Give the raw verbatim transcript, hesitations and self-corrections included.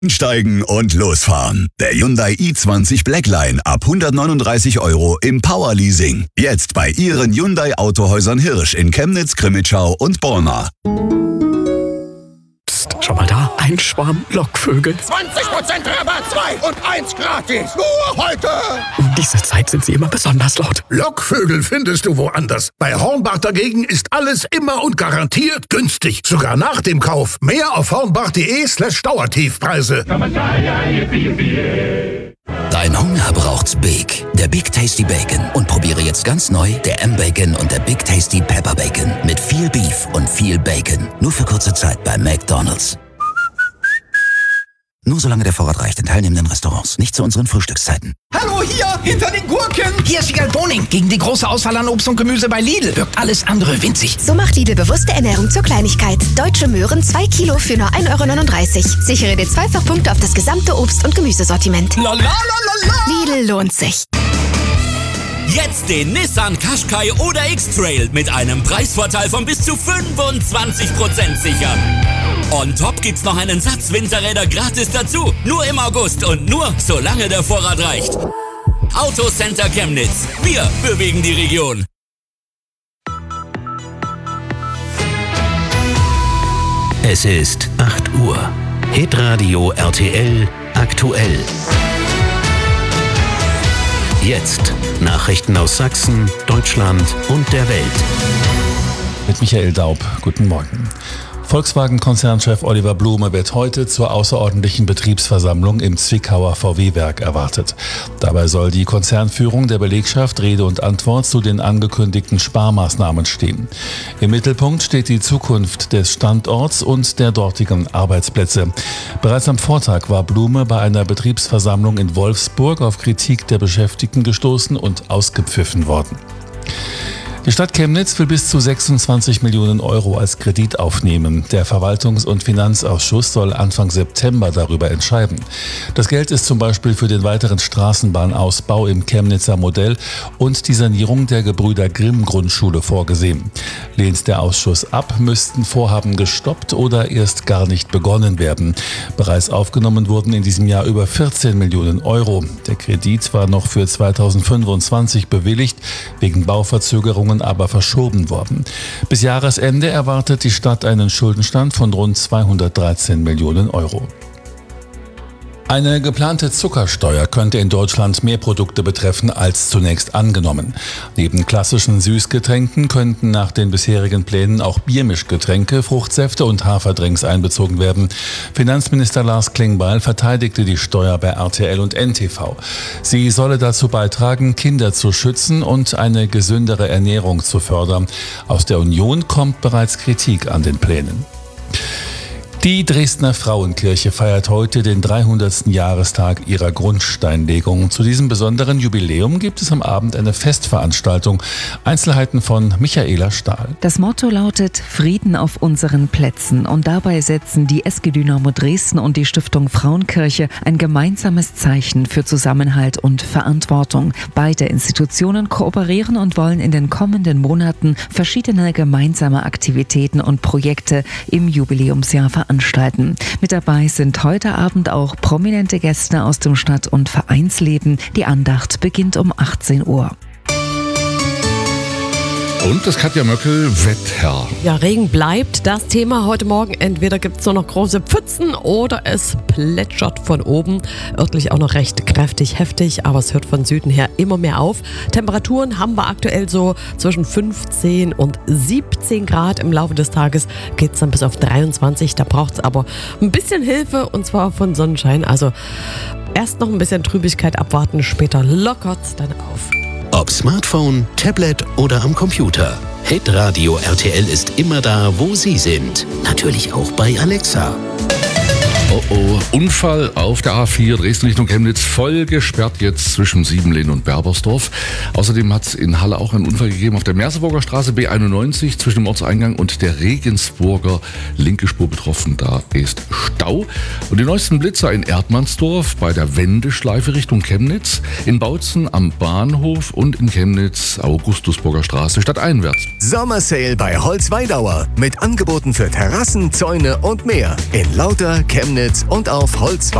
Steigen und losfahren. Der Hyundai i zwanzig Blackline ab hundertneununddreißig Euro im Powerleasing. Jetzt bei Ihren Hyundai Autohäusern Hirsch in Chemnitz, Crimmitschau und Borna. Psst, schau mal da, ein Schwarm Lockvögel. zwanzig Prozent Rabatt, zwei und eins gratis. Nur heute. Um diese Zeit sind sie immer besonders laut. Lockvögel findest du woanders. Bei Hornbach dagegen ist alles immer und garantiert günstig. Sogar nach dem Kauf. Mehr auf hornbach.de slash Dauertiefpreise. Dein Hunger braucht's Big. Der Big Tasty Bacon. Und probiere jetzt ganz neu der M-Bacon und der Big Tasty Pepper Bacon. Mit viel Beef und viel Bacon. Nur für kurze Zeit bei McDonald's. Nur solange der Vorrat reicht in teilnehmenden Restaurants. Nicht zu unseren Frühstückszeiten. Hallo, hier, hinter den Gurken. Hier ist Wiegald Boning. Gegen die große Auswahl an Obst und Gemüse bei Lidl wirkt alles andere winzig. So macht Lidl bewusste Ernährung zur Kleinigkeit. Deutsche Möhren zwei Kilo für nur ein Euro neununddreißig. Sichere dir Zweifachpunkte auf das gesamte Obst- und Gemüsesortiment. La, la, la, la, la. Lidl lohnt sich. Jetzt den Nissan Qashqai oder X-Trail mit einem Preisvorteil von bis zu fünfundzwanzig Prozent sichern. On top gibt's noch einen Satz Winterräder gratis dazu. Nur im August und nur solange der Vorrat reicht. Autocenter Chemnitz. Wir bewegen die Region. Es ist acht Uhr. Hitradio R T L aktuell. Jetzt Nachrichten aus Sachsen, Deutschland und der Welt. Mit Michael Daub. Guten Morgen. Volkswagen-Konzernchef Oliver Blume wird heute zur außerordentlichen Betriebsversammlung im Zwickauer V W-Werk erwartet. Dabei soll die Konzernführung der Belegschaft Rede und Antwort zu den angekündigten Sparmaßnahmen stehen. Im Mittelpunkt steht die Zukunft des Standorts und der dortigen Arbeitsplätze. Bereits am Vortag war Blume bei einer Betriebsversammlung in Wolfsburg auf Kritik der Beschäftigten gestoßen und ausgepfiffen worden. Die Stadt Chemnitz will bis zu sechsundzwanzig Millionen Euro als Kredit aufnehmen. Der Verwaltungs- und Finanzausschuss soll Anfang September darüber entscheiden. Das Geld ist zum Beispiel für den weiteren Straßenbahnausbau im Chemnitzer Modell und die Sanierung der Gebrüder Grimm Grundschule vorgesehen. Lehnt der Ausschuss ab, müssten Vorhaben gestoppt oder erst gar nicht begonnen werden. Bereits aufgenommen wurden in diesem Jahr über vierzehn Millionen Euro. Der Kredit war noch für zweitausendfünfundzwanzig bewilligt, wegen Bauverzögerungen aber verschoben worden. Bis Jahresende erwartet die Stadt einen Schuldenstand von rund zweihundertdreizehn Millionen Euro. Eine geplante Zuckersteuer könnte in Deutschland mehr Produkte betreffen als zunächst angenommen. Neben klassischen Süßgetränken könnten nach den bisherigen Plänen auch Biermischgetränke, Fruchtsäfte und Haferdrinks einbezogen werden. Finanzminister Lars Klingbeil verteidigte die Steuer bei R T L und N T V. Sie solle dazu beitragen, Kinder zu schützen und eine gesündere Ernährung zu fördern. Aus der Union kommt bereits Kritik an den Plänen. Die Dresdner Frauenkirche feiert heute den dreihundertsten Jahrestag ihrer Grundsteinlegung. Zu diesem besonderen Jubiläum gibt es am Abend eine Festveranstaltung. Einzelheiten von Michaela Stahl. Das Motto lautet Frieden auf unseren Plätzen und dabei setzen die S G Dynamo Dresden und die Stiftung Frauenkirche ein gemeinsames Zeichen für Zusammenhalt und Verantwortung. Beide Institutionen kooperieren und wollen in den kommenden Monaten verschiedene gemeinsame Aktivitäten und Projekte im Jubiläumsjahr veranstalten. Mit dabei sind heute Abend auch prominente Gäste aus dem Stadt- und Vereinsleben. Die Andacht beginnt um achtzehn Uhr. Und das Katja Möckel, Wetter. Ja, Regen bleibt das Thema heute Morgen. Entweder gibt es nur noch große Pfützen oder es plätschert von oben. Örtlich auch noch recht kräftig, heftig, aber es hört von Süden her immer mehr auf. Temperaturen haben wir aktuell so zwischen fünfzehn und siebzehn Grad. Im Laufe des Tages geht es dann bis auf dreiundzwanzig. Da braucht es aber ein bisschen Hilfe und zwar von Sonnenschein. Also erst noch ein bisschen Trübigkeit abwarten, später lockert es dann auf. Ob Smartphone, Tablet oder am Computer. Hitradio R T L ist immer da, wo Sie sind. Natürlich auch bei Alexa. Oh oh, Unfall auf der A vier Dresden Richtung Chemnitz, voll gesperrt jetzt zwischen Siebenlehn und Berbersdorf. Außerdem hat es in Halle auch einen Unfall gegeben auf der Merseburger Straße B einundneunzig zwischen dem Ortseingang und der Regensburger, linke Spur betroffen, da ist Stau. Und die neuesten Blitzer in Erdmannsdorf bei der Wendeschleife Richtung Chemnitz, in Bautzen am Bahnhof und in Chemnitz Augustusburger Straße stadteinwärts. Sommersale bei Holzweidauer mit Angeboten für Terrassen, Zäune und mehr in Lauter, Chemnitz Chemnitz und auf holz